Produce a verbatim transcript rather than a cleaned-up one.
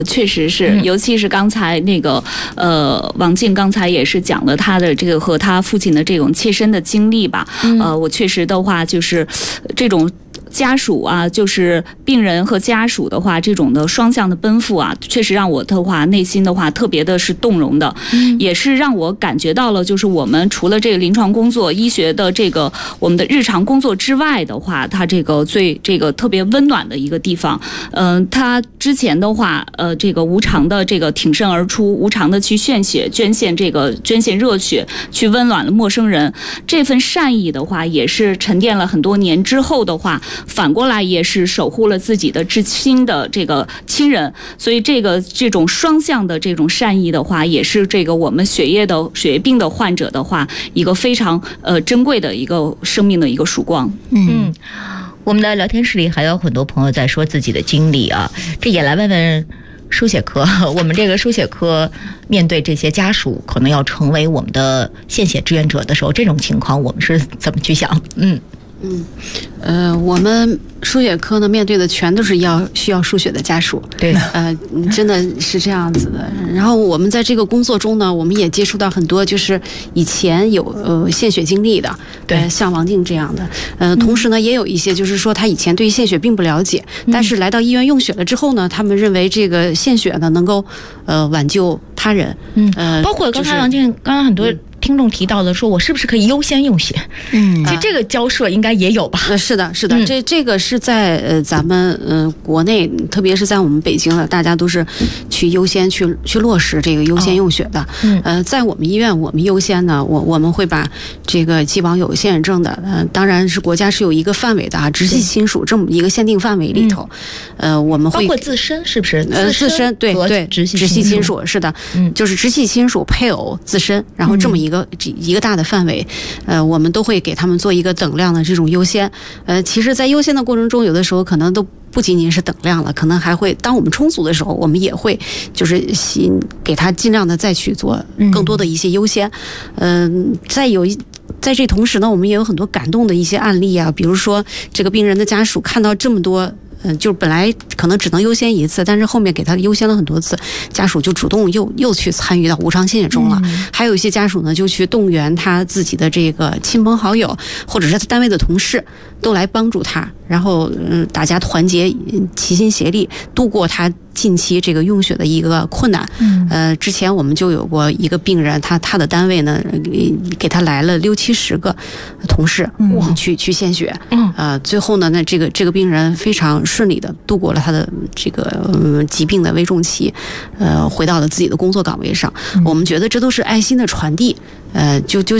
确实是，尤其是刚才那个呃，王静刚才也是讲了他的这个和他父亲的这种切身的经历吧。呃，我确实的话就是这种。家属啊，就是病人和家属的话，这种的双向的奔赴啊，确实让我的话内心的话特别的是动容的，嗯、也是让我感觉到了，就是我们除了这个临床工作、医学的这个我们的日常工作之外的话，它这个最这个特别温暖的一个地方。嗯、呃，他之前的话，呃，这个无偿的这个挺身而出，无偿的去献血、捐献这个捐献热血，去温暖了陌生人，这份善意的话，也是沉淀了很多年之后的话。反过来也是守护了自己的至亲的这个亲人，所以这个这种双向的这种善意的话，也是这个我们血液的血液病的患者的话，一个非常呃珍贵的一个生命的一个曙光。 嗯，我们的聊天室里还有很多朋友在说自己的经历啊，这也来问问输血科，我们这个输血科面对这些家属可能要成为我们的献血志愿者的时候，这种情况我们是怎么去想？嗯。 嗯，呃，我们输血科呢面对的全都是要需要输血的家属， 对， 呃，真的是这样子的。然后我们在这个工作中呢，我们也接触到很多就是以前有呃献血经历的，对、呃，像王静这样的，呃，同时呢也有一些就是说他以前对献血并不了解，嗯、但是来到医院用血了之后呢，他们认为这个献血呢能够呃挽救他人， 嗯，呃，包括刚才王静、就是、刚刚很多。嗯听众提到的说，我是不是可以优先用血？嗯，其实这个交涉应该也有吧？ 呃，是的，是的，嗯、这这个是在呃咱们呃国内，特别是在我们北京了，大家都是去优先去去落实这个优先用血的。嗯、哦，呃，在我们医院，我们优先呢，我我们会把这个既往有献血证的，呃，当然是国家是有一个范围的啊，直系亲属这么一个限定范围里头，嗯、呃，我们会包括自身是不是？ 呃，自身对对， 直系直系亲属是的，嗯，就是直系亲属、配偶、自身，然后这么一个。一个一个大的范围，呃，我们都会给他们做一个等量的这种优先。呃，其实，在优先的过程中，有的时候可能都不仅仅是等量了，可能还会，当我们充足的时候，我们也会就是给他尽量的再去做更多的一些优先。嗯、呃，再有一。在这同时呢，我们也有很多感动的一些案例啊，比如说这个病人的家属看到这么多。嗯，就是本来可能只能优先一次，但是后面给他优先了很多次，家属就主动又又去参与到无偿献血中了。嗯、还有一些家属呢，就去动员他自己的这个亲朋好友，或者是他单位的同事，都来帮助他，然后嗯，大家团结齐心协力，度过他近期这个用血的一个困难。嗯，呃，之前我们就有过一个病人，他他的单位呢，给给他来了六七十个同事，嗯，去去献血。嗯，呃，最后呢，那这个这个病人非常顺利的度过了他的这个、呃、疾病的危重期，呃，回到了自己的工作岗位上。嗯、我们觉得这都是爱心的传递，呃，就就。